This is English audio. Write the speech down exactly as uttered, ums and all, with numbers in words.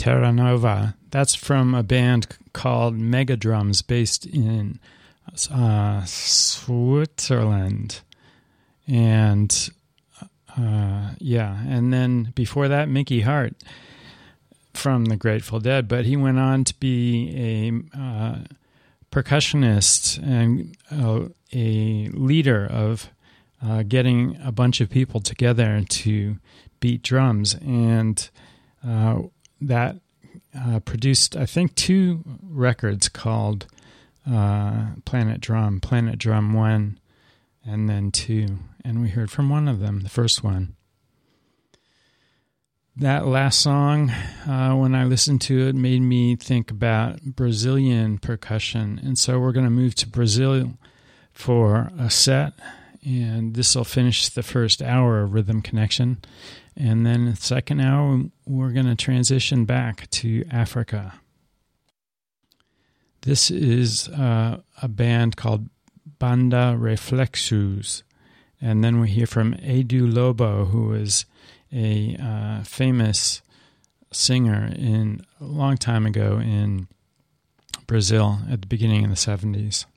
Terra Nova. That's from a band called Mega Drums based in uh, Switzerland. And uh, yeah, and then before that, Mickey Hart from the Grateful Dead. But he went on to be a uh, percussionist and uh, a leader of uh, getting a bunch of people together to beat drums. And uh, that uh, produced, I think, two records called uh, Planet Drum, Planet Drum one, and then two. And we heard from one of them, the first one. That last song, uh, when I listened to it, made me think about Brazilian percussion. And so we're going to move to Brazil for a set. And this will finish the first hour of Rhythm Connection. And then the second hour, we're going to transition back to Africa. This is uh, a band called Banda Reflexos. And then we hear from Edu Lobo, who is a uh, famous singer in a long time ago in Brazil at the beginning of the seventies.